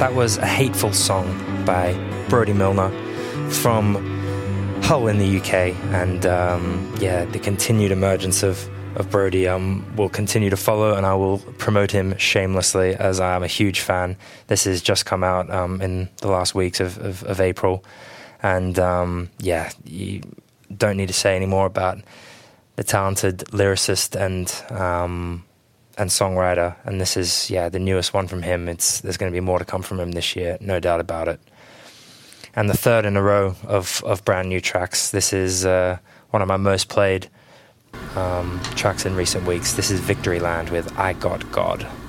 That was A Hateful Song by Brody Milner from Hull in the UK. And the continued emergence of Brody will continue to follow, and I will promote him shamelessly as I am a huge fan. This has just come out in the last weeks of April. And you don't need to say any more about the talented lyricist and songwriter, and this is the newest one from him. There's going to be more to come from him this year, no doubt about it. And the third in a row of brand new tracks. This is one of my most played tracks in recent weeks. This is Victoryland with I Got God.